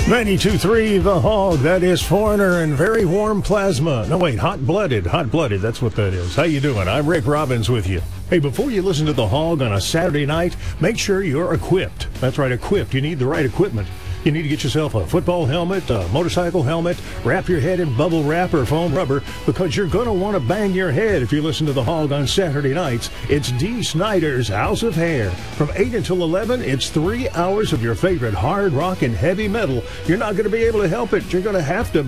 92.3 The Hog. That is Foreigner and Very Warm Plasma. No, wait, Hot-Blooded. Hot-Blooded, that's what that is. How you doing? I'm Rick Robbins with you. Hey, before you listen to The Hog on a Saturday night, make sure you're equipped. That's right, equipped. You need the right equipment. You need to get yourself a football helmet, a motorcycle helmet, wrap your head in bubble wrap or foam rubber, because you're going to want to bang your head if you listen to The Hog on Saturday nights. It's Dee Snider's House of Hair. From 8 until 11, it's 3 hours of your favorite hard rock and heavy metal. You're not going to be able to help it. You're going to have to